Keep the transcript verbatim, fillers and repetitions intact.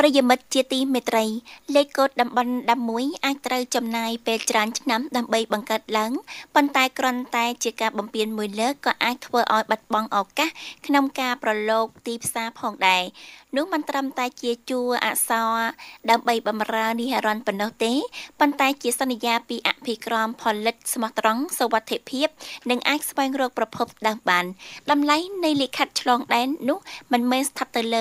ប្រិយមិត្តជាទីមេត្រីលេខកូដតំបន់ដប់មួយអាចត្រូវចំណាយពេលច្រើនឆ្នាំដើម្បីបង្កើតឡើងប៉ុន្តែគ្រាន់តែជាការបំពេញមួយលើកក៏អាចធ្វើឲ្យបាត់បង់ឱកាសក្នុងការប្រឡូកទីផ្សារផងដែរនោះមិនត្រឹមតែជាជួរអក្សរដើម្បីបម្រើនិហរ័ណ្ឌប៉ុណ្ណោះទេប៉ុន្តែជាសន្យាពីអភិក្រមផលិតស្មោះត្រង់សុវត្ថិភាពនិងអាចស្វែងរកប្រភពដើមបានតម្លៃនៃលិខិតឆ្លងដែននោះមិនមែនស្ថិតទៅលើ